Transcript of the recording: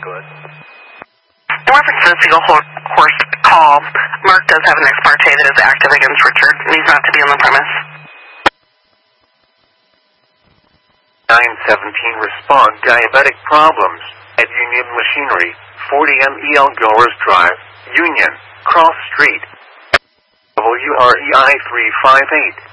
Good. In reference to the Siegel Horse call, Mark does have an ex parte that is active against Richard, and he's not to be on the premise. 917 respond. Diabetic problems at Union Machinery, 40 MEL Goers Drive, Union, Cross Street. WREI 358.